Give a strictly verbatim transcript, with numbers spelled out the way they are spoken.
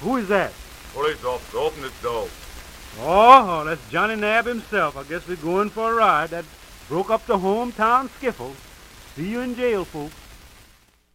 Who is that? Police officer, open this door. Oh, oh, that's Johnny Nab himself. I guess we're going for a ride. That broke up the hometown skiffle. See you in jail, folks.